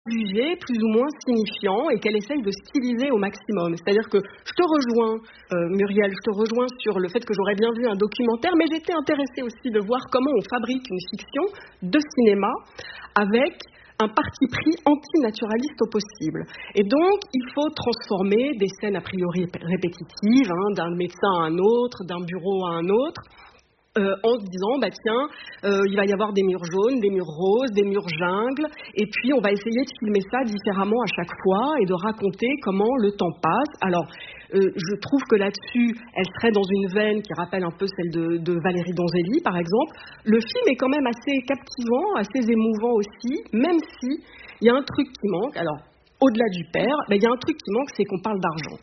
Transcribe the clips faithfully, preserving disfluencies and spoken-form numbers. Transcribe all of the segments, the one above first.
jugés plus ou moins signifiants et qu'elle essaye de styliser au maximum. C'est-à-dire que je te rejoins, euh, Muriel, je te rejoins sur le fait que j'aurais bien vu un documentaire, mais j'étais intéressée aussi de voir comment on fabrique une fiction de cinéma avec un parti pris antinaturaliste au possible. Et donc, il faut transformer des scènes a priori répétitives, hein, d'un médecin à un autre, d'un bureau à un autre, Euh, en se disant, bah tiens, euh, il va y avoir des murs jaunes, des murs roses, des murs jungle, et puis on va essayer de filmer ça différemment à chaque fois et de raconter comment le temps passe. Alors, euh, je trouve que là-dessus, elle serait dans une veine qui rappelle un peu celle de, de Valérie Donzelli, par exemple. Le film est quand même assez captivant, assez émouvant aussi, même si il y a un truc qui manque. Alors, au-delà du père, bah, il y a un truc qui manque, c'est qu'on parle d'argent.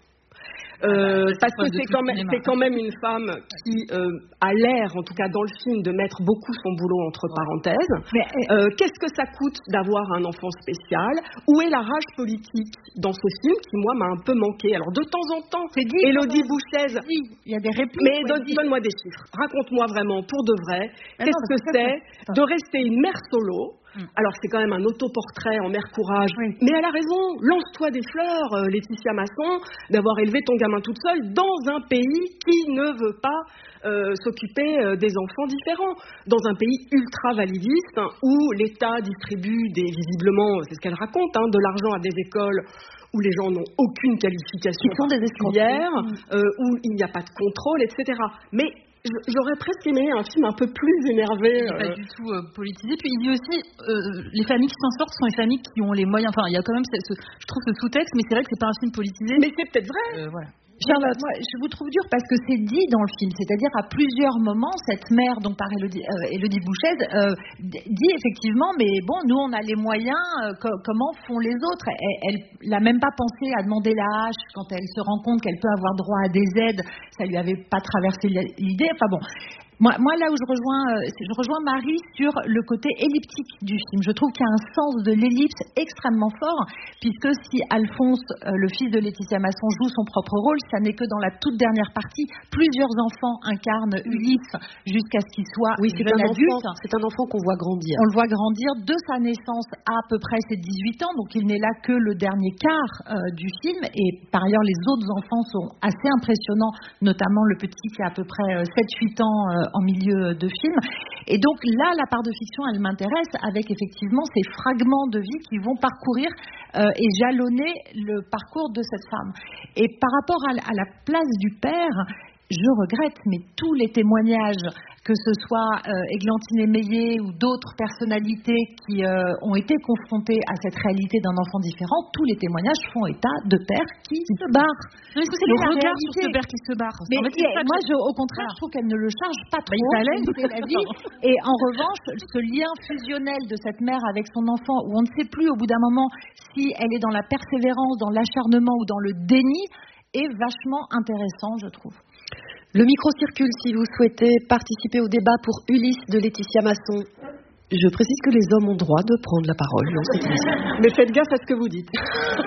Euh, parce que c'est quand, même, c'est quand même une femme qui euh, a l'air, en tout cas dans le film, de mettre beaucoup son boulot entre parenthèses. Mais, euh, qu'est-ce que ça coûte d'avoir un enfant spécial? Où est la rage politique dans ce film qui, moi, m'a un peu manqué? Alors, de temps en temps, c'est dit, Élodie Bouchez... Il y a des répliques. Mais donne, donne-moi des chiffres. Raconte-moi vraiment, pour de vrai, mais qu'est-ce non, que c'est de rester une mère solo? Alors, c'est quand même un autoportrait en mère courage. Oui. Mais elle a raison. Lance-toi des fleurs, euh, Laetitia Masson, d'avoir élevé ton gamin toute seule dans un pays qui ne veut pas euh, s'occuper euh, des enfants différents. Dans un pays ultra-validiste, hein, où l'État distribue des, visiblement, c'est ce qu'elle raconte, hein, de l'argent à des écoles où les gens n'ont aucune qualification particulière, euh, où il n'y a pas de contrôle, et cetera. Mais j'aurais presque aimé un film un peu plus énervé. Il n'est pas euh... du tout euh, politisé. Puis il dit aussi, euh, les familles qui s'en sortent sont les familles qui ont les moyens. Enfin, il y a quand même, ce, ce, je trouve, ce sous-texte, mais c'est vrai que c'est pas un film politisé. Mais c'est peut-être vrai. Euh, voilà. Charlotte, moi, je vous trouve dur parce que c'est dit dans le film, c'est-à-dire à plusieurs moments, cette mère, donc par Élodie, euh, Élodie Bouchez, euh, dit effectivement, mais bon, nous on a les moyens, euh, co- comment font les autres? Elle n'a même pas pensé à demander la hache quand elle se rend compte qu'elle peut avoir droit à des aides, ça lui avait pas traversé l'idée, enfin bon. Moi, moi, là où je rejoins, euh, je rejoins Marie sur le côté elliptique du film. Je trouve qu'il y a un sens de l'ellipse extrêmement fort, puisque si Alphonse, euh, le fils de Laetitia Masson, joue son propre rôle, ça n'est que dans la toute dernière partie. Plusieurs enfants incarnent Ulysse jusqu'à ce qu'il soit oui, c'est jeune un adulte. Enfant, c'est un enfant qu'on voit grandir. On le voit grandir de sa naissance à à peu près ses dix-huit ans, donc il n'est là que le dernier quart euh, du film. Et par ailleurs, les autres enfants sont assez impressionnants, notamment le petit qui a à peu près euh, sept huit ans euh, en milieu de film. Et donc là, la part de fiction, elle m'intéresse avec effectivement ces fragments de vie qui vont parcourir euh, et jalonner le parcours de cette femme. Et par rapport à, à la place du père, je regrette, mais tous les témoignages, que ce soit euh, Églantine Émeillé ou d'autres personnalités qui euh, ont été confrontées à cette réalité d'un enfant différent, tous les témoignages font état de pères qui se barrent. Mais c'est le regard réalité. Sur ce père qui se barre. Mais en fait, et, moi, je, au contraire, je trouve qu'elle ne le charge pas trop. Bah, c'est la vie. Et en revanche, ce lien fusionnel de cette mère avec son enfant, où on ne sait plus au bout d'un moment si elle est dans la persévérance, dans l'acharnement ou dans le déni, est vachement intéressant, je trouve. Le micro circule si vous souhaitez participer au débat pour Ulysse de Laetitia Masson. Je précise que les hommes ont droit de prendre la parole dans cette émission. Mais faites gaffe à ce que vous dites.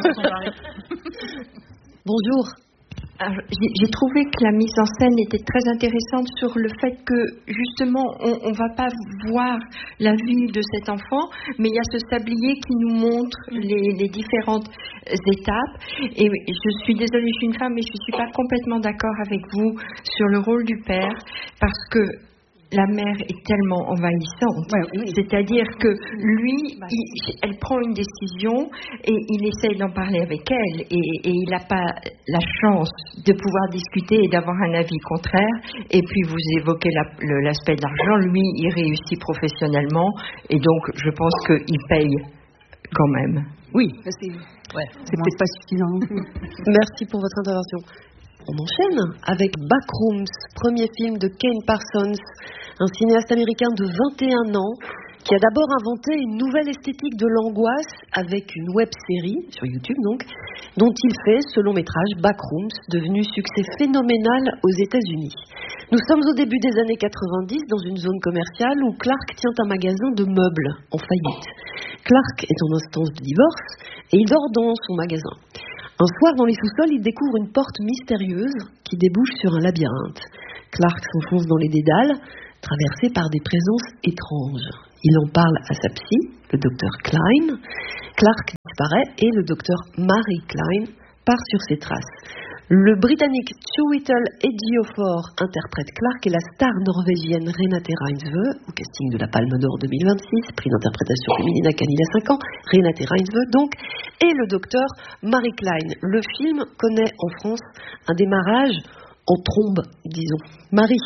Bonjour. Alors, j'ai, j'ai trouvé que la mise en scène était très intéressante sur le fait que justement on ne va pas voir la vie de cet enfant, mais il y a ce tablier qui nous montre les, les différentes étapes. Et je suis désolée, je suis une femme, mais je ne suis pas complètement d'accord avec vous sur le rôle du père, parce que la mère est tellement envahissante. Ouais, oui. C'est-à-dire que lui, il, elle prend une décision et il essaye d'en parler avec elle. Et, et il n'a pas la chance de pouvoir discuter et d'avoir un avis contraire. Et puis vous évoquez la, le, l'aspect de l'argent. Lui, il réussit professionnellement. Et donc, je pense qu'il paye quand même. Oui. C'est, ouais, c'est peut-être pas suffisant. Merci pour votre intervention. On enchaîne avec Backrooms, premier film de Kane Parsons, un cinéaste américain de vingt et un ans qui a d'abord inventé une nouvelle esthétique de l'angoisse avec une web-série, sur YouTube donc, dont il fait ce long métrage Backrooms, devenu succès phénoménal aux États-Unis. Nous sommes au début des années quatre-vingt-dix dans une zone commerciale où Clark tient un magasin de meubles en faillite. Clark est en instance de divorce et il dort dans son magasin. Un soir, dans les sous-sols, il découvre une porte mystérieuse qui débouche sur un labyrinthe. Clark s'enfonce dans les dédales, traversé par des présences étranges. Il en parle à sa psy, le docteur Klein. Clark disparaît et le docteur Mary Klein part sur ses traces. Le Britannique Chiwetel Ejiofor interprète Clark et la star norvégienne Renate Reinsve, au casting de la Palme d'Or deux mille vingt-six, prix d'interprétation féminine à Cannes il y a cinq ans, Renate Reinsve donc, et le docteur Mary Klein. Le film connaît en France un démarrage en trombe, disons. Marie.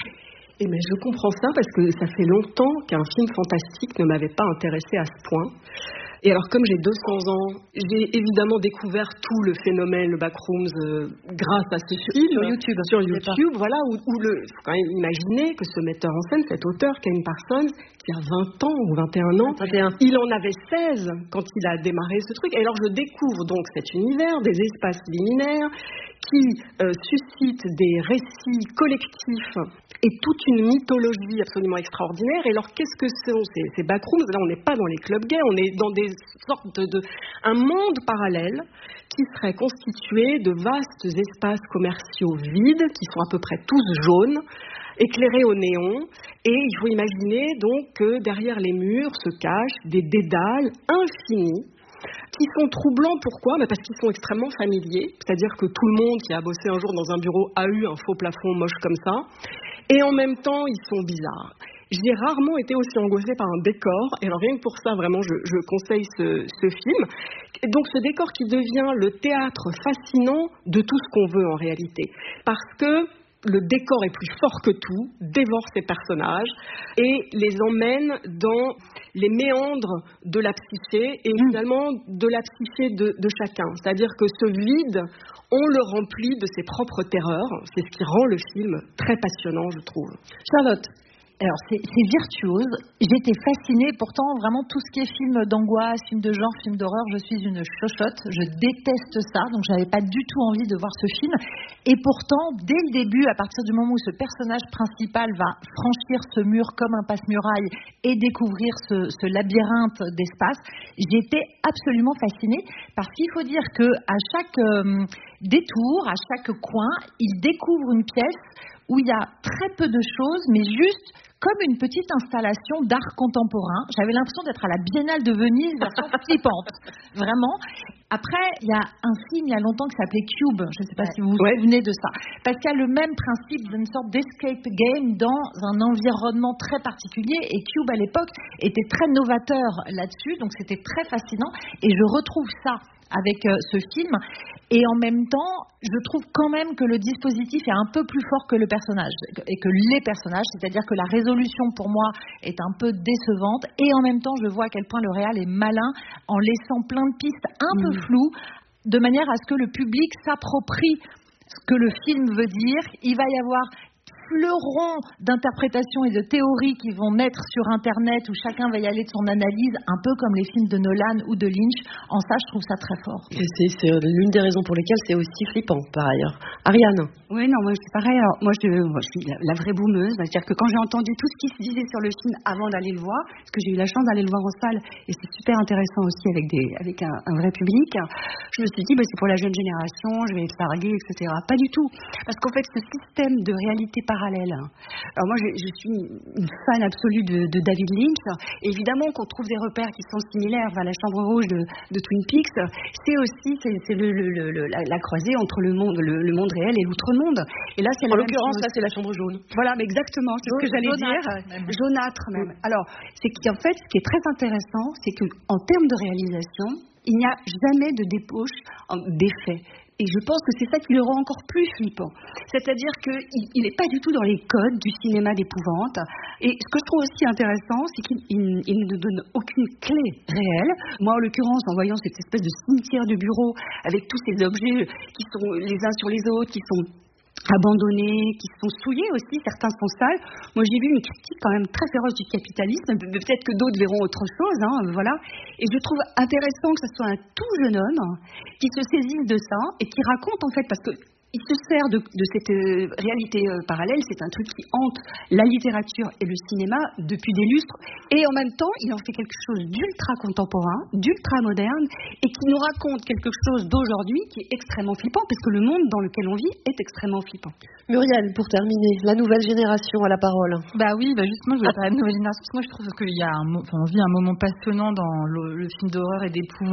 Eh bien, je comprends ça parce que ça fait longtemps qu'un film fantastique ne m'avait pas intéressée à ce point. Et alors, comme j'ai deux cents ans, j'ai évidemment découvert tout le phénomène, le Backrooms, euh, grâce à ce film. Sur YouTube. Sur YouTube, voilà, où, où le, faut quand même imaginer que ce metteur en scène, cet auteur, Ken Parsons, qui a vingt ans ou vingt et un ans, vingt et un. Il en avait seize quand il a démarré ce truc. Et alors, je découvre donc cet univers des espaces liminaires qui euh, suscitent des récits collectifs et toute une mythologie absolument extraordinaire. Et alors, qu'est-ce que sont ces, ces backrooms ? Là, on n'est pas dans les clubs gays, on est dans des sortes de, de... un monde parallèle qui serait constitué de vastes espaces commerciaux vides, qui sont à peu près tous jaunes, éclairés au néon. Et il faut imaginer donc que derrière les murs se cachent des dédales infinis, qui sont troublants. Pourquoi ? Ben parce qu'ils sont extrêmement familiers, c'est-à-dire que tout le monde qui a bossé un jour dans un bureau a eu un faux plafond moche comme ça, et en même temps ils sont bizarres. J'ai rarement été aussi angoissée par un décor, et alors rien que pour ça, vraiment, je, je conseille ce, ce film. Et donc ce décor qui devient le théâtre fascinant de tout ce qu'on veut en réalité, parce que le décor est plus fort que tout, dévore ses personnages et les emmène dans les méandres de la psyché et finalement de la psyché de, de chacun. C'est-à-dire que ce vide, on le remplit de ses propres terreurs. C'est ce qui rend le film très passionnant, je trouve. Charlotte. Alors, c'est, c'est virtuose. J'étais fascinée. Pourtant, vraiment, tout ce qui est film d'angoisse, film de genre, film d'horreur, je suis une chochotte. Je déteste ça. Donc, j'avais pas du tout envie de voir ce film. Et pourtant, dès le début, à partir du moment où ce personnage principal va franchir ce mur comme un passe-muraille et découvrir ce, ce labyrinthe d'espace, j'étais absolument fascinée. Parce qu'il faut dire que à chaque euh, détour, à chaque coin, il découvre une pièce où il y a très peu de choses, mais juste comme une petite installation d'art contemporain. J'avais l'impression d'être à la Biennale de Venise, version flippante, vraiment. Après, il y a un film il y a longtemps qui s'appelait Cube, je ne sais pas si vous vous ouais. souvenez de ça, parce qu'il y a le même principe d'une sorte d'escape game dans un environnement très particulier, et Cube à l'époque était très novateur là-dessus, donc c'était très fascinant, et je retrouve ça avec euh, ce film, et en même temps, je trouve quand même que le dispositif est un peu plus fort que le personnage, et que les personnages, c'est-à-dire que la résolution pour moi est un peu décevante, et en même temps, je vois à quel point le réal est malin en laissant plein de pistes un mmh. peu floues, de manière à ce que le public s'approprie ce que le film veut dire. Il va y avoir fleurons d'interprétations et de théories qui vont naître sur Internet, où chacun va y aller de son analyse, un peu comme les films de Nolan ou de Lynch. En ça, je trouve ça très fort. Et c'est, c'est l'une des raisons pour lesquelles c'est aussi flippant, par ailleurs. Ariane. Oui, non, moi c'est pareil. Alors, moi, je, moi, je suis la, la vraie boumeuse. C'est-à-dire que quand j'ai entendu tout ce qui se disait sur le film avant d'aller le voir, parce que j'ai eu la chance d'aller le voir en salle, et c'est super intéressant aussi avec, des, avec un, un vrai public, je me suis dit, bah, c'est pour la jeune génération, je vais être larguée, et cetera. Pas du tout. Parce qu'en fait, ce système de réalité parallèle, alors moi je, je suis une fan absolue de, de David Lynch, et évidemment qu'on trouve des repères qui sont similaires. Enfin, la chambre rouge de, de Twin Peaks, c'est aussi c'est, c'est le, le, le, la, la croisée entre le monde, le, le monde réel et l'outre-monde. Et là, c'est en la l'occurrence, même chose. là, c'est la chambre jaune. Voilà, mais exactement, c'est ce que j'allais jaunâtre, dire. même. Jaunâtre même. Alors, c'est qu'en fait, ce qui est très intéressant, c'est qu'en termes de réalisation, il n'y a jamais de débauche d'effet. Et je pense que c'est ça qui le rend encore plus flippant. C'est-à-dire qu'il n'est pas du tout dans les codes du cinéma d'épouvante. Et ce que je trouve aussi intéressant, c'est qu'il il, il ne nous donne aucune clé réelle. Moi, en l'occurrence, en voyant cette espèce de cimetière de bureau avec tous ces objets qui sont les uns sur les autres, qui sont abandonnés, qui sont souillés aussi, certains sont sales. Moi, j'ai vu une critique quand même très féroce du capitalisme. Peut-être que d'autres verront autre chose, hein, voilà. Et je trouve intéressant que ce soit un tout jeune homme qui se saisisse de ça et qui raconte, en fait, parce que il se sert de, de cette euh, réalité euh, parallèle. C'est un truc qui hante la littérature et le cinéma depuis des lustres, et en même temps il en fait quelque chose d'ultra contemporain, d'ultra moderne, et qui nous raconte quelque chose d'aujourd'hui qui est extrêmement flippant, parce que le monde dans lequel on vit est extrêmement flippant. Muriel, pour terminer, la nouvelle génération à la parole. Bah oui, bah justement je voulais parler de nouvelle génération, parce que moi je trouve qu'il y a un, enfin, on vit un moment passionnant dans le, le film d'horreur et d'épouvante.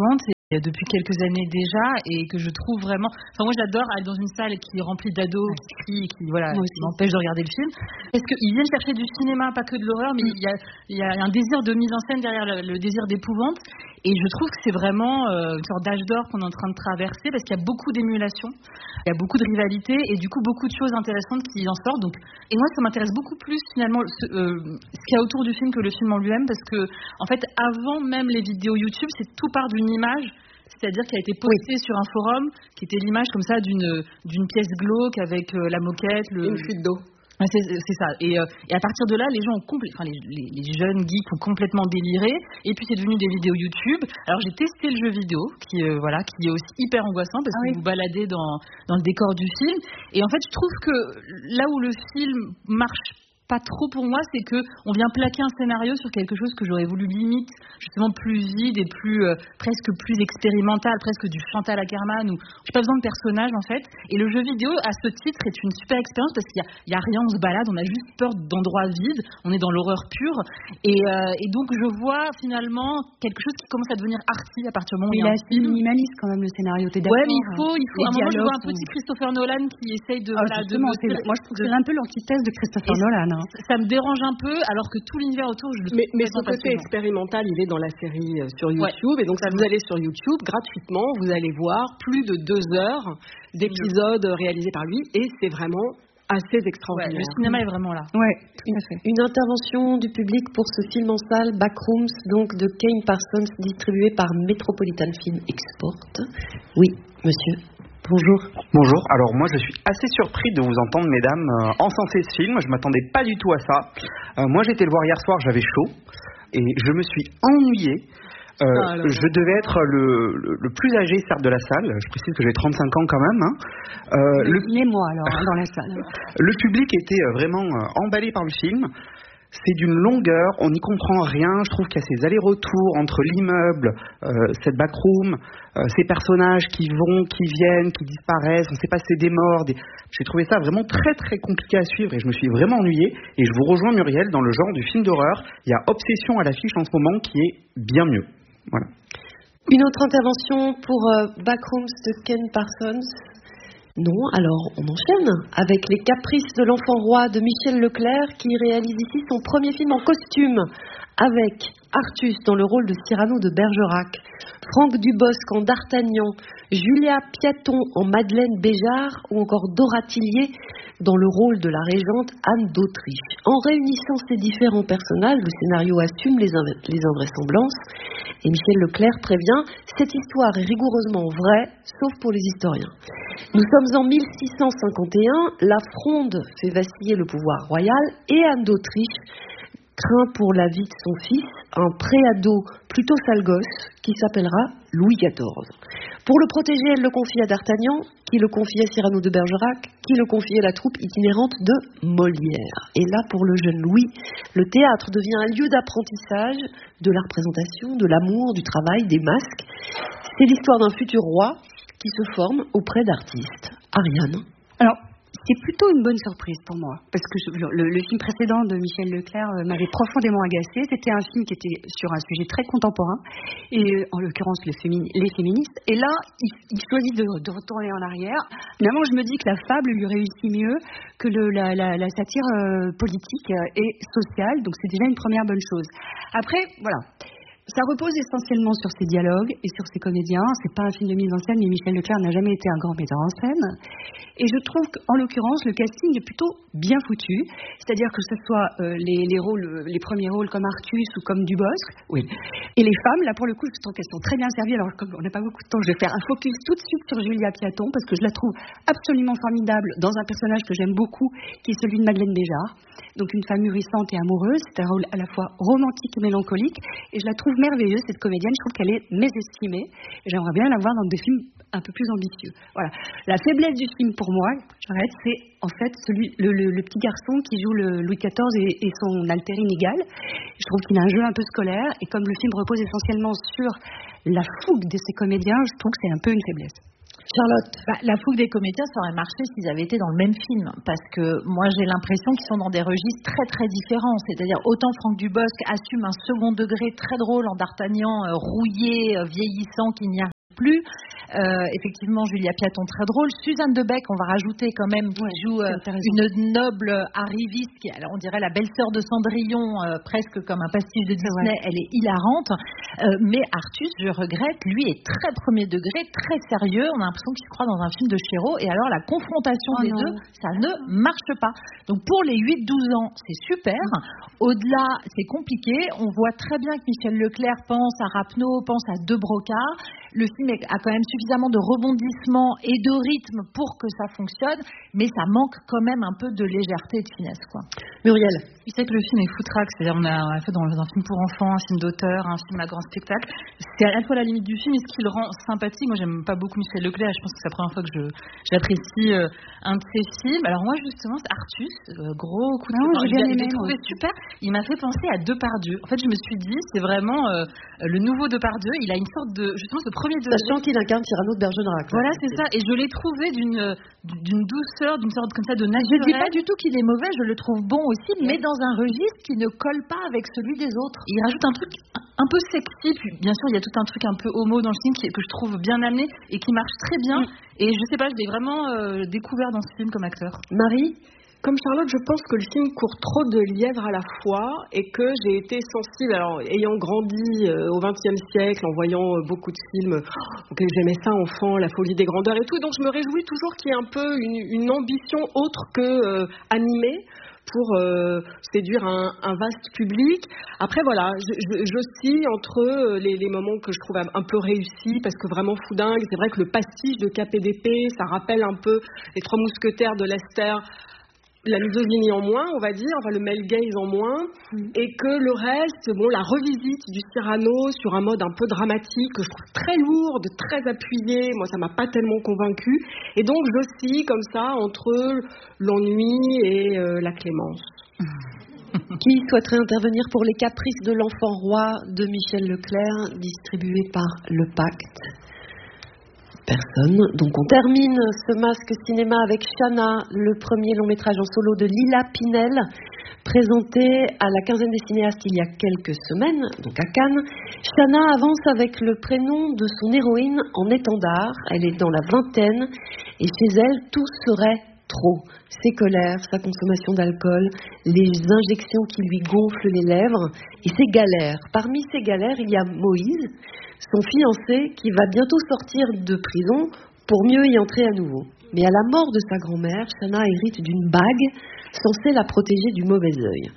depuis quelques années déjà et que je trouve vraiment. Enfin, moi, j'adore aller dans une salle qui est remplie d'ados qui crient et qui voilà, qui m'empêchent de regarder le film. Parce qu'ils viennent chercher du cinéma, pas que de l'horreur, mais il y a, il y a un désir de mise en scène derrière le, le désir d'épouvante. Et je trouve que c'est vraiment euh, une sorte d'âge d'or qu'on est en train de traverser parce qu'il y a beaucoup d'émulation, il y a beaucoup de rivalité et du coup beaucoup de choses intéressantes qui en sortent. Donc, et moi, ça m'intéresse beaucoup plus finalement ce, euh, ce qu'il y a autour du film que le film en lui-même parce que en fait, avant même les vidéos YouTube, c'est tout part d'une image. C'est-à-dire qui a été postée oui. sur un forum, qui était l'image comme ça d'une, d'une pièce glauque avec euh, la moquette, le... une fuite d'eau. C'est, c'est ça. Et, euh, et à partir de là, les gens ont complè... enfin, les, les, les jeunes geeks ont complètement déliré. Et puis c'est devenu des vidéos YouTube. Alors j'ai testé le jeu vidéo, qui euh, voilà, qui est aussi hyper angoissant parce ah que oui. vous baladez dans dans le décor du film. Et en fait, je trouve que là où le film marche pas trop pour moi, c'est que on vient plaquer un scénario sur quelque chose que j'aurais voulu limite justement plus vide et plus euh, presque plus expérimental, presque du Chantal Akerman où j'ai pas besoin de personnages en fait. Et le jeu vidéo à ce titre est une super expérience parce qu'il y a, il y a rien, on se balade, on a juste peur d'endroits vides, on est dans l'horreur pure et, euh, et donc je vois finalement quelque chose qui commence à devenir arty à partir du moment où il y a un film. Minimaliste quand même le scénario, t'es d'accord? Ouais, mais il faut, il faut. À un moment, je vois un petit Christopher Nolan qui essaye de. Ah, voilà, de me... Moi, je trouve que c'est un peu l'antithèse de Christopher et Nolan. Hein. Ça me dérange un peu, alors que tout l'univers autour, je le trouve. Mais, mais son côté expérimental, il est dans la série sur YouTube. Ouais. Et donc, si vous allez sur YouTube, gratuitement, vous allez voir plus de deux heures d'épisodes réalisés par lui. Et c'est vraiment assez extraordinaire. Ouais, le cinéma est vraiment là. Ouais, tout à fait. Une intervention du public pour ce film en salle, Backrooms, donc de Kane Parsons, distribué par Metropolitan Film Export. Oui, monsieur. Bonjour. Bonjour. Alors moi je suis assez surpris de vous entendre mesdames euh, encenser ce film. Je m'attendais pas du tout à ça. Euh, moi j'ai été le voir hier soir, j'avais chaud et je me suis ennuyé. Euh, ah, je devais être le, le, le plus âgé certes de la salle. Je précise que j'ai trente-cinq ans quand même. Hein. Euh, le... Et moi alors hein, dans la salle. Le public était vraiment emballé par le film. C'est d'une longueur, on n'y comprend rien. Je trouve qu'il y a ces allers-retours entre l'immeuble, euh, cette backroom, euh, ces personnages qui vont, qui viennent, qui disparaissent. On ne sait pas si c'est des morts. Des... J'ai trouvé ça vraiment très très compliqué à suivre et je me suis vraiment ennuyé. Et je vous rejoins Muriel dans le genre du film d'horreur. Il y a Obsession à l'affiche en ce moment qui est bien mieux. Voilà. Une autre intervention pour euh, Backrooms de Ken Parsons. Non, alors on enchaîne avec Les Caprices de l'Enfant Roi de Michel Leclerc qui réalise ici son premier film en costume avec Artus dans le rôle de Cyrano de Bergerac, Franck Dubosc en D'Artagnan, Julia Piaton en Madeleine Béjart ou encore Dora Tillier dans le rôle de la régente Anne d'Autriche. En réunissant ces différents personnages, le scénario assume les, inv- les invraisemblances et Michel Leclerc prévient « Cette histoire est rigoureusement vraie, sauf pour les historiens ». Nous sommes en mille six cent cinquante et un, la Fronde fait vaciller le pouvoir royal et Anne d'Autriche craint pour la vie de son fils, un préado plutôt sale gosse qui s'appellera Louis quatorze. Pour le protéger, elle le confie à D'Artagnan, qui le confie à Cyrano de Bergerac, qui le confie à la troupe itinérante de Molière. Et là, pour le jeune Louis, le théâtre devient un lieu d'apprentissage de la représentation, de l'amour, du travail, des masques. C'est l'histoire d'un futur roi qui se forme auprès d'artistes. Ariane. Alors, c'est plutôt une bonne surprise pour moi, parce que je, le, le film précédent de Michel Leclerc euh, m'avait profondément agacée. C'était un film qui était sur un sujet très contemporain, et euh, en l'occurrence le fémini- les féministes. Et là, il, il choisit de, de retourner en arrière. Finalement, je me dis que la fable lui réussit mieux que le, la, la, la satire euh, politique et sociale, donc c'est déjà une première bonne chose. Après, voilà. Ça repose essentiellement sur ses dialogues et sur ses comédiens. C'est pas un film de mise en scène, mais Michel Leclerc n'a jamais été un grand metteur en scène. Et je trouve qu'en l'occurrence, le casting est plutôt bien foutu. C'est-à-dire que ce soit euh, les, les rôles, les premiers rôles comme Artus ou comme Dubosc. Oui. Et les femmes, là pour le coup, je trouve qu'elles sont très bien servies. Alors comme on n'a pas beaucoup de temps, je vais faire un focus tout de suite sur Julia Piaton parce que je la trouve absolument formidable dans un personnage que j'aime beaucoup, qui est celui de Madeleine Béjart. Donc une femme mûrissante et amoureuse. C'est un rôle à la fois romantique et mélancolique. Et je la trouve merveilleuse, cette comédienne. Je trouve qu'elle est mésestimée. Et j'aimerais bien la voir dans des films un peu plus ambitieux. Voilà. La faiblesse du film pour moi, j'arrête, c'est en fait celui, le, le, le petit garçon qui joue le Louis quatorze et, et son alter inégal. Je trouve qu'il a un jeu un peu scolaire. Et comme le film repose essentiellement sur la fougue de ces comédiens, je trouve que c'est un peu une faiblesse. Charlotte, bah, la fougue des comédiens, ça aurait marché s'ils avaient été dans le même film, parce que moi j'ai l'impression qu'ils sont dans des registres très très différents. C'est-à-dire autant Franck Dubosc assume un second degré très drôle en D'Artagnan, euh, rouillé, euh, vieillissant, qui n'y a plus. Euh, effectivement, Julia Piaton, très drôle. Suzanne Debec, on va rajouter quand même, qui ouais, joue euh, une noble arriviste, qui, alors on dirait la belle-sœur de Cendrillon, euh, presque comme un pastiche de Disney. Elle est hilarante. Euh, mais Artus, je regrette, lui est très premier degré, très sérieux. On a l'impression qu'il se croit dans un film de Chéreau. Et alors, la confrontation oh des non. deux, ça ne marche pas. Donc, pour les huit douze ans, c'est super. Au-delà, c'est compliqué. On voit très bien que Michel Leclerc pense à Rapneau, pense à De Broca. Le film a quand même suffisamment de rebondissements et de rythme pour que ça fonctionne, mais ça manque quand même un peu de légèreté et de finesse, quoi. Muriel. Il sait que le film est foutraque, c'est-à-dire on a, on a fait dans un film pour enfants, un film d'auteur, un film à grand spectacle. C'est à la fois la limite du film et ce qui le rend sympathique. Moi, j'aime pas beaucoup Michel Leclerc. Je pense que c'est la première fois que je, j'apprécie euh, un de ses films. Alors moi, justement, c'est Artus, euh, gros coup de cœur. J'ai bien aimé. J'ai trouvé super. Il m'a fait penser à Depardieu. En fait, je me suis dit, c'est vraiment euh, le nouveau Depardieu. Il a une sorte de, justement, ce premier degré. Sachant qu'il incarne Cyrano de Bergerac. Voilà, c'est ça. Et je l'ai trouvé d'une, d'une douceur, d'une sorte comme ça de naturel. Je dis pas du tout qu'il est mauvais. Je le trouve bon aussi, oui. mais dans un registre qui ne colle pas avec celui des autres. Il rajoute un truc un peu sexy. Puis, bien sûr, il y a tout un truc un peu homo dans le film qui, que je trouve bien amené et qui marche très bien. Oui. Et je sais pas, je l'ai vraiment euh, découvert dans ce film comme acteur. Marie? Comme Charlotte, je pense que le film court trop de lièvres à la fois et que j'ai été sensible, alors ayant grandi euh, au vingtième siècle, en voyant euh, beaucoup de films, oh, okay, j'aimais ça enfant, La folie des grandeurs et tout, donc je me réjouis toujours qu'il y ait un peu une, une ambition autre que euh, animée pour euh, séduire un, un vaste public. Après voilà, j'oscille entre les, les moments que je trouve un peu réussis, parce que vraiment foudingue, c'est vrai que le pastiche de Cap et d'épée, ça rappelle un peu les Trois mousquetaires de Lester, la misogynie en moins, on va dire, enfin le male gaze en moins, mmh. et que le reste, bon, la revisite du Cyrano sur un mode un peu dramatique, que je trouve très lourde, très appuyée, moi ça m'a pas tellement convaincue, et donc j'oscille comme ça entre l'ennui et euh, la clémence. Qui souhaiterait intervenir pour Les Caprices de l'enfant roi de Michel Leclerc, distribué par Le Pacte? Personne. Donc on termine ce masque cinéma avec Chana, le premier long métrage en solo de Lila Pinel, présenté à la quinzaine des cinéastes il y a quelques semaines, donc à Cannes. Chana avance avec le prénom de son héroïne en étendard. Elle est dans la vingtaine et chez elle tout serait trop. Ses colères, sa consommation d'alcool, les injections qui lui gonflent les lèvres et ses galères. Parmi ces galères, il y a Moïse, son fiancé, qui va bientôt sortir de prison pour mieux y entrer à nouveau. Mais à la mort de sa grand-mère, Chana hérite d'une bague censée la protéger du mauvais œil.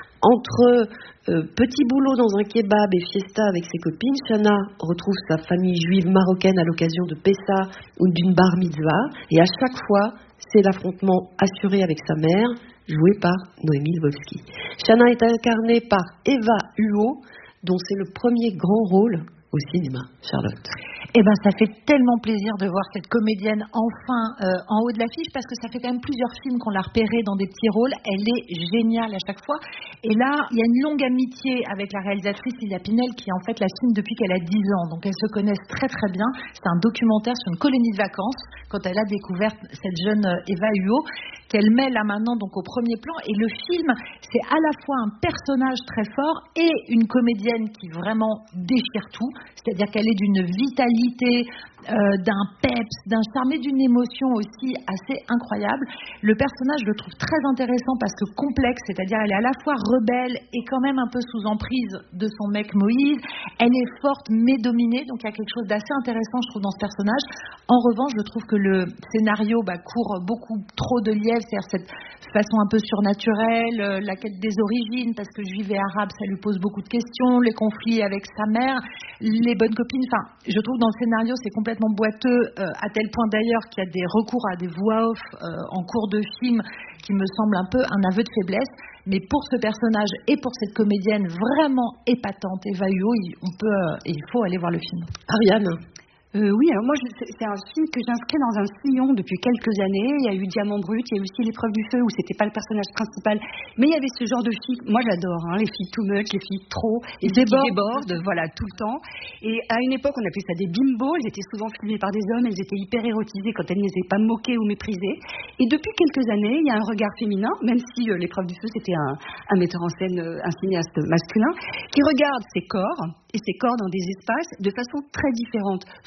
Entre euh, petit boulot dans un kebab et fiesta avec ses copines, Chana retrouve sa famille juive marocaine à l'occasion de Pessa ou d'une bar mitzvah. Et à chaque fois, c'est l'affrontement assuré avec sa mère, jouée par Noémie Lvovsky. Chana est incarnée par Eva Huot, dont c'est le premier grand rôle au cinéma. Charlotte. Eh ben, ça fait tellement plaisir de voir cette comédienne enfin euh, en haut de l'affiche, parce que ça fait quand même plusieurs films qu'on l'a repérée dans des petits rôles. Elle est géniale à chaque fois. Et là, il y a une longue amitié avec la réalisatrice Lila Pinel, qui en fait la filme depuis qu'elle a dix ans. Donc elles se connaissent très très bien. C'est un documentaire sur une colonie de vacances, quand elle a découvert cette jeune Eva Huot, qu'elle met là maintenant donc au premier plan. Et le film, c'est à la fois un personnage très fort et une comédienne qui vraiment déchire tout. C'est-à-dire qu'elle est d'une vitalité, euh, d'un peps, d'un charme et d'une émotion aussi assez incroyable. Le personnage, je le trouve très intéressant parce que complexe, c'est-à-dire elle est à la fois rebelle et quand même un peu sous emprise de son mec Moïse. Elle est forte mais dominée, donc il y a quelque chose d'assez intéressant, je trouve, dans ce personnage. En revanche, je trouve que le scénario bah, court beaucoup trop de lièvres, c'est-à-dire cette façon un peu surnaturelle, euh, la quête des origines, parce que juive et arabe, ça lui pose beaucoup de questions, les conflits avec sa mère, les bonnes copines. Enfin, je trouve que dans le scénario, c'est complètement boiteux, euh, à tel point d'ailleurs qu'il y a des recours à des voix off euh, en cours de film qui me semblent un peu un aveu de faiblesse. Mais pour ce personnage et pour cette comédienne vraiment épatante, Eva Huot, on peut euh, et il faut aller voir le film. Ariane. Euh, oui, alors moi, je, c'est un film que j'inscris dans un sillon depuis quelques années. Il y a eu Diamant Brut, il y a eu aussi L'épreuve du feu, où c'était pas le personnage principal, mais il y avait ce genre de filles. Moi, j'adore, hein, les filles too much, les filles trop, les filles qui débordent, voilà, tout le temps. Et à une époque, on appelait ça des bimbos. Elles étaient souvent filmées par des hommes, elles étaient hyper érotisées quand elles n'étaient pas moquées ou méprisées. Et depuis quelques années, il y a un regard féminin, même si euh, L'épreuve du feu, c'était un, un metteur en scène, euh, un cinéaste masculin, qui regarde ses corps et ses corps dans des espaces de façon très différente, sans les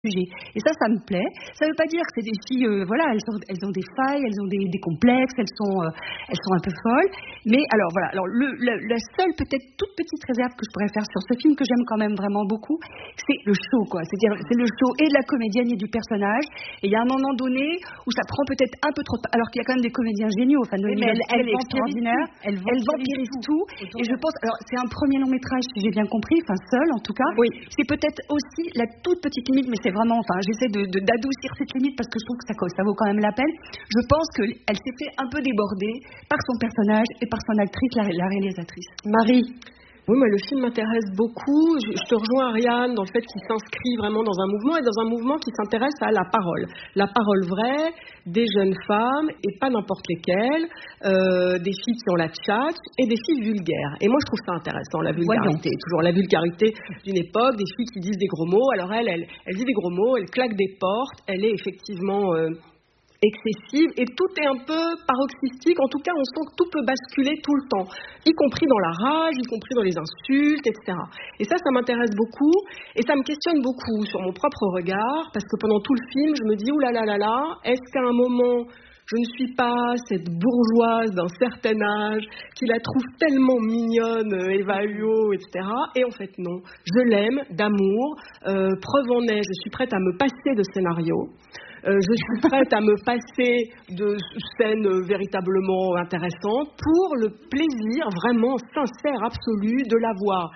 sujet. Et ça, ça me plaît. Ça ne veut pas dire que c'est des filles, euh, voilà, elles ont, elles ont des failles, elles ont des, des complexes, elles sont, euh, elles sont un peu folles. Mais alors voilà, alors le, la, la seule peut-être toute petite réserve que je pourrais faire sur ce film que j'aime quand même vraiment beaucoup, c'est le show, quoi. C'est-à-dire, c'est le show et de la comédienne et du personnage. Et il y a un moment donné où ça prend peut-être un peu trop, de... alors qu'il y a quand même des comédiens géniaux. Enfin, oui, mais elle, elle, elle est extraordinaire. Elle, elle vampirise tout. tout. Et je pense, alors c'est un premier long métrage, si j'ai bien compris, enfin seul en tout cas. Oui. C'est peut-être aussi la toute petite limite, mais c'est vraiment, enfin, j'essaie de, de, d'adoucir cette limite parce que je trouve que ça, ça vaut quand même la peine. Je pense qu'elle s'est fait un peu déborder par son personnage et par son actrice, la, la réalisatrice. Marie. Oui, mais le film m'intéresse beaucoup. Je, je te rejoins, Ariane, dans le fait qu'il s'inscrit vraiment dans un mouvement et dans un mouvement qui s'intéresse à la parole. La parole vraie des jeunes femmes et pas n'importe lesquelles, euh, des filles qui ont la tchatche et des filles vulgaires. Et moi, je trouve ça intéressant, la vulgarité. Voyons. Toujours la vulgarité d'une époque, des filles qui disent des gros mots. Alors elle, elle, elle dit des gros mots, elle claque des portes, elle est effectivement... Euh, excessive et tout est un peu paroxystique. En tout cas, on sent que tout peut basculer tout le temps, y compris dans la rage, y compris dans les insultes, et cetera. Et ça, ça m'intéresse beaucoup et ça me questionne beaucoup sur mon propre regard parce que pendant tout le film, je me dis, ouh là là là là, est-ce qu'à un moment, je ne suis pas cette bourgeoise d'un certain âge qui la trouve tellement mignonne, Eva Huot, et cetera. Et en fait, non. Je l'aime d'amour. Euh, preuve en est, je suis prête à me passer de scénario. Euh, je suis prête à me passer de scènes véritablement intéressantes pour le plaisir vraiment sincère, absolu de la voir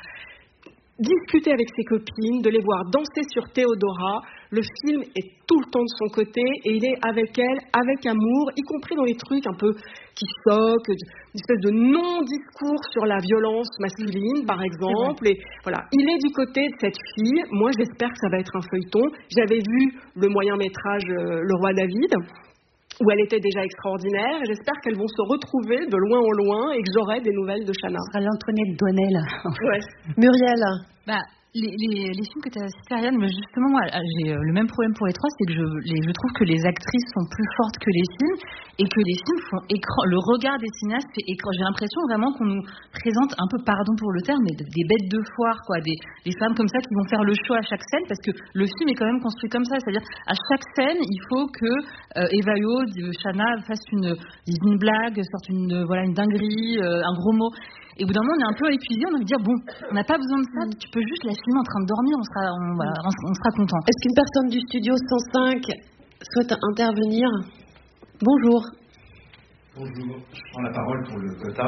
discuter avec ses copines, de les voir danser sur Théodora. Le film est tout le temps de son côté et il est avec elle, avec amour, y compris dans les trucs un peu qui choquent, une espèce de non-discours sur la violence masculine, par exemple. Et voilà, il est du côté de cette fille. Moi, j'espère que ça va être un feuilleton. J'avais vu le moyen-métrage euh, Le Roi David, où elle était déjà extraordinaire, et j'espère qu'elles vont se retrouver de loin en loin et que j'aurai des nouvelles de Chana. Ce sera l'Antoinette Donnel. Ouais. Muriel. Bah, les, les, les films que tu as cités, Ariane, mais justement, moi, j'ai le même problème pour les trois, c'est que je, les, je trouve que les actrices sont plus fortes que les films, et que les films font écran. Le regard des cinéastes fait écran. J'ai l'impression vraiment qu'on nous présente un peu, pardon pour le terme, mais des bêtes de foire, quoi, des, des femmes comme ça qui vont faire le show à chaque scène, parce que le film est quand même construit comme ça, c'est-à-dire à chaque scène, il faut que euh, Eva Huot, Chana fasse une, dise une blague, sorte une, voilà, une dinguerie, euh, un gros mot. Et au bout d'un moment, on est un peu épuisé, on a envie de dire, bon, on n'a pas besoin de ça, tu peux juste la filmer en train de dormir, on sera, on, voilà, on, on sera content. Est-ce qu'une personne du studio cent cinq souhaite intervenir? Bonjour. Bonjour, je prends la parole pour le quota.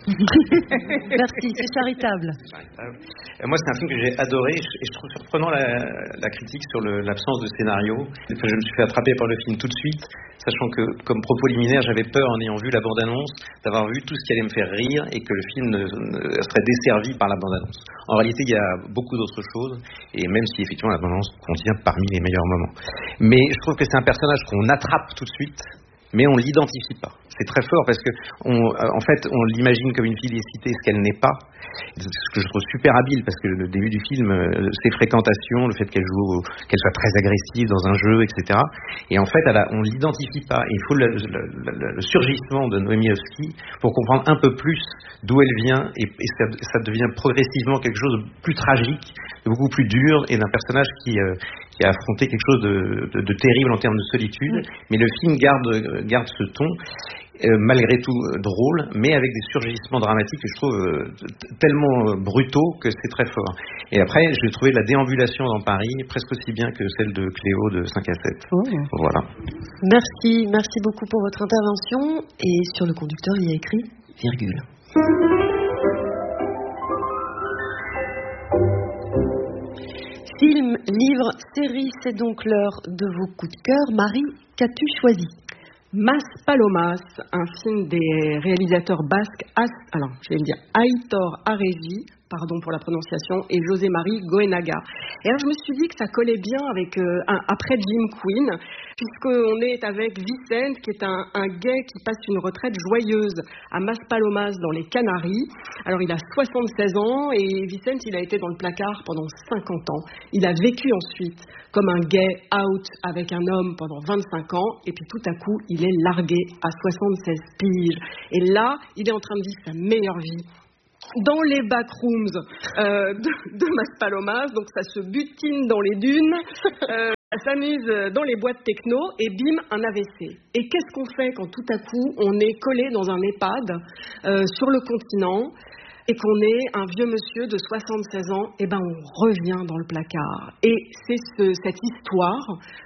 Merci, c'est charitable. C'est charitable. Euh, moi, c'est un film que j'ai adoré et je trouve surprenant la, la critique sur le, l'absence de scénario. Je me suis fait attraper par le film tout de suite, sachant que, comme propos liminaire, j'avais peur, en ayant vu la bande-annonce, d'avoir vu tout ce qui allait me faire rire et que le film ne, ne serait desservi par la bande-annonce. En réalité, il y a beaucoup d'autres choses, et même si effectivement la bande-annonce contient parmi les meilleurs moments. Mais je trouve que c'est un personnage qu'on attrape tout de suite, mais on l'identifie pas. C'est très fort parce que, on, en fait, on l'imagine comme une félicité, ce qu'elle n'est pas. Ce que je trouve super habile, parce que le début du film, ses fréquentations, le fait qu'elle joue, qu'elle soit très agressive dans un jeu, et cetera. Et en fait, elle a, on l'identifie pas. Et il faut le, le, le, le surgissement de Noémie Hosky pour comprendre un peu plus d'où elle vient, et, et ça, ça devient progressivement quelque chose de plus tragique, de beaucoup plus dur, et d'un personnage qui, euh, qui a affronté quelque chose de, de, de terrible en termes de solitude. Mais le film garde, garde ce ton. Euh, malgré tout euh, drôle, mais avec des surgissements dramatiques que je trouve euh, t- tellement euh, brutaux que c'est très fort. Et après, j'ai trouvé la déambulation dans Paris presque aussi bien que celle de Cléo de cinq à sept. Oh. Voilà. Merci, merci beaucoup pour votre intervention. Et sur le conducteur, il y a écrit virgule. Film, livre, série, c'est donc l'heure de vos coups de cœur. Marie, qu'as-tu choisi? Mas Palomas, un film des réalisateurs basques, As, alors je vais me dire Aitor Aregi, pardon pour la prononciation, et José-Marie Goenaga. Et alors je me suis dit que ça collait bien avec euh, un, après Jim Quinn, puisqu'on est avec Vicente, qui est un, un gay qui passe une retraite joyeuse à Mas Palomas dans les Canaries. Alors il a soixante-seize ans et Vicente, il a été dans le placard pendant cinquante ans. Il a vécu ensuite comme un gay out avec un homme pendant vingt-cinq ans, et puis tout à coup, il est largué à soixante-seize piges. Et là, il est en train de vivre sa meilleure vie dans les backrooms euh, de, de Mas Palomas, donc ça se butine dans les dunes. Euh, s'amuse dans les boîtes techno et bim, un A V C. Et qu'est-ce qu'on fait quand tout à coup on est collé dans un EHPAD euh, sur le continent et qu'on est un vieux monsieur de soixante-seize ans? Eh ben, on revient dans le placard. Et c'est ce, cette histoire,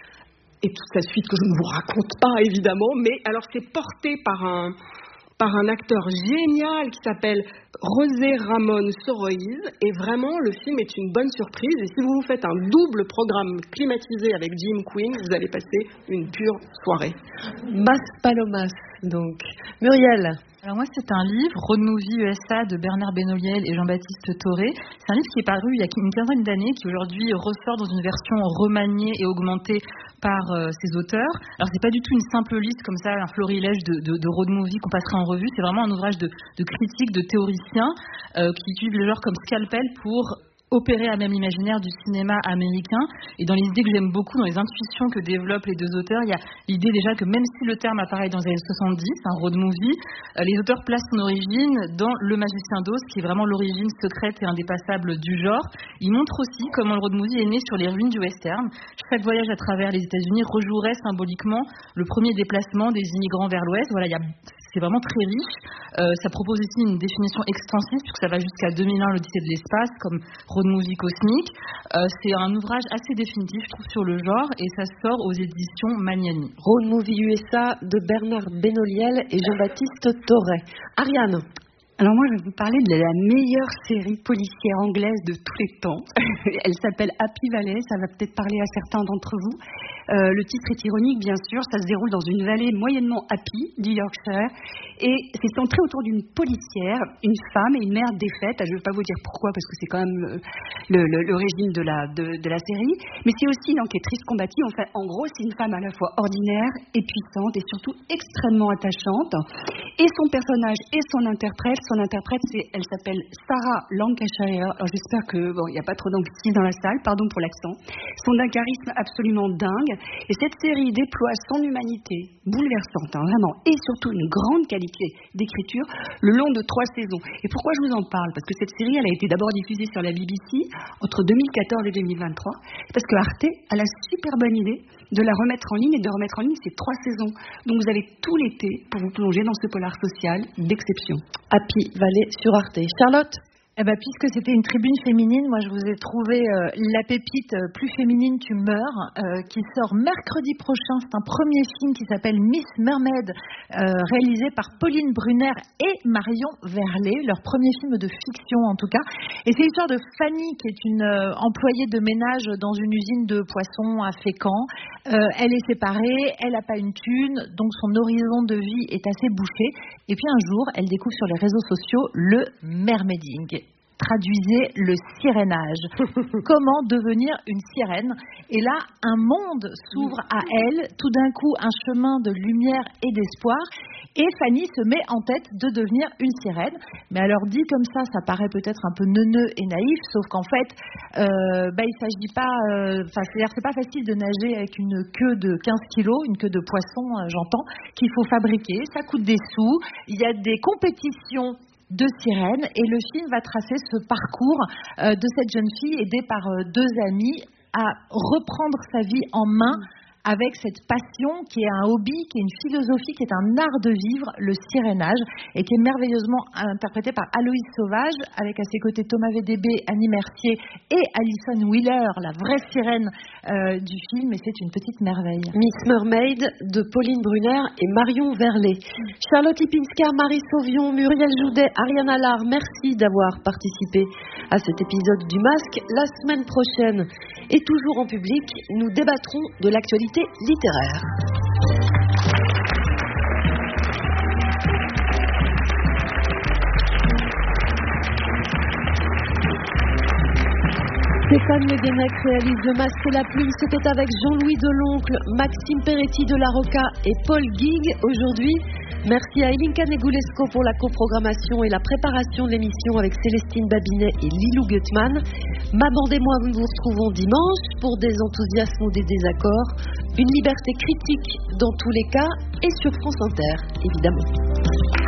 et toute sa suite que je ne vous raconte pas évidemment, mais alors c'est porté par un, par un acteur génial qui s'appelle José Ramón Soroiz, et vraiment le film est une bonne surprise. Et si vous vous faites un double programme climatisé avec Jim Quinn, vous allez passer une pure soirée. Mas Palomas, donc. Muriel. Alors moi, c'est un livre, Road Movie U S A de Bernard Benoliel et Jean-Baptiste Toré. C'est un livre qui est paru il y a une quinzaine d'années, qui aujourd'hui ressort dans une version remaniée et augmentée par euh, ses auteurs. Alors c'est pas du tout une simple liste comme ça, un florilège de, de, de road movie qu'on passerait en revue. C'est vraiment un ouvrage de, de critique, de théoricien euh, qui utilise le genre comme scalpel pour opérer à même l'imaginaire du cinéma américain. Et dans les idées que j'aime beaucoup, dans les intuitions que développent les deux auteurs, il y a l'idée déjà que même si le terme apparaît dans les années soixante-dix, un road movie, euh, les auteurs placent son origine dans Le Magicien d'Oz, qui est vraiment l'origine secrète et indépassable du genre. Ils montrent aussi comment le road movie est né sur les ruines du western. Chaque voyage à travers les États-Unis rejouerait symboliquement le premier déplacement des immigrants vers l'Ouest. Voilà, il y a c'est vraiment très riche. Euh, ça propose ici une définition extensive, puisque ça va jusqu'à deux mille un, l'Odyssée de l'espace, comme road movie cosmique. Euh, c'est un ouvrage assez définitif, je trouve, sur le genre, et ça sort aux éditions Magnani. Road Movie U S A de Bernard Benoliel et Jean-Baptiste Toré. Ariane. Alors moi, je vais vous parler de la meilleure série policière anglaise de tous les temps. Elle s'appelle Happy Valley, ça va peut-être parler à certains d'entre vous. Euh, le titre est ironique, bien sûr, ça se déroule dans une vallée moyennement happy du Yorkshire, et c'est centré autour d'une policière, une femme et une mère défaite. Je ne vais pas vous dire pourquoi, parce que c'est quand même le, le, le régime de la, de, de la série, mais c'est aussi une enquêtrice combative. Enfin, en gros, c'est une femme à la fois ordinaire et puissante, et surtout extrêmement attachante. Et son personnage et son interprète, son interprète, c'est, elle s'appelle Sarah Lancashire. Alors j'espère que bon, il n'y a pas trop d'anglicisme dans la salle, pardon pour l'accent. Sont d'un charisme absolument dingue. Et cette série déploie son humanité bouleversante, hein, vraiment, et surtout une grande qualité d'écriture le long de trois saisons. Et pourquoi je vous en parle? Parce que cette série, elle a été d'abord diffusée sur la B B C entre deux mille quatorze et deux mille vingt-trois, parce que Arte a la super bonne idée de la remettre en ligne et de remettre en ligne ces trois saisons. Donc vous avez tout l'été pour vous plonger dans ce polar social d'exception. Happy Valley sur Arte. Charlotte? Eh ben, puisque c'était une tribune féminine, moi je vous ai trouvé euh, la pépite euh, Plus féminine tu meurs, euh, qui sort mercredi prochain. C'est un premier film qui s'appelle Miss Mermaid, euh, réalisé par Pauline Brunner et Marion Verlet, leur premier film de fiction en tout cas. Et c'est l'histoire de Fanny, qui est une euh, employée de ménage dans une usine de poissons à Fécamp. Euh, elle est séparée, elle n'a pas une thune, donc son horizon de vie est assez bouché. Et puis un jour, elle découvre sur les réseaux sociaux le mermaiding. Traduisez le sirénage. Comment devenir une sirène? Et là, un monde s'ouvre à elle, tout d'un coup un chemin de lumière et d'espoir, et Fanny se met en tête de devenir une sirène. Mais alors dit comme ça, ça paraît peut-être un peu neuneux et naïf, sauf qu'en fait, euh, bah, il s'agit pas, euh, c'est-à-dire c'est pas facile de nager avec une queue de quinze kilos, une queue de poisson, euh, j'entends, qu'il faut fabriquer, ça coûte des sous, il y a des compétitions de sirène, et le film va tracer ce parcours euh, de cette jeune fille aidée par euh, deux amis à reprendre sa vie en main avec cette passion qui est un hobby, qui est une philosophie, qui est un art de vivre, le sirénage, et qui est merveilleusement interprété par Aloïse Sauvage, avec à ses côtés Thomas V D B, Annie Mercier et Alison Wheeler, la vraie sirène euh, du film, et c'est une petite merveille. Miss Mermaid de Pauline Brunner et Marion Verlet. Charlotte Lipinska, Marie Sauvion, Muriel Joudet, Ariane Allard, merci d'avoir participé à cet épisode du Masque. La semaine prochaine, et toujours en public, nous débattrons de l'actualité littéraire. Stéphane Le Guenec réalise Le Masque et la Plume. C'était avec Jean-Louis Deloncle, Maxime Peretti de La Rocca et Paul Guig aujourd'hui. Merci à Elinka Negulesco pour la coprogrammation et la préparation de l'émission avec Célestine Babinet et Lilou Gutmann. Ma bande et moi, nous vous retrouvons dimanche pour des enthousiasmes ou des désaccords. Une liberté critique dans tous les cas et sur France Inter, évidemment.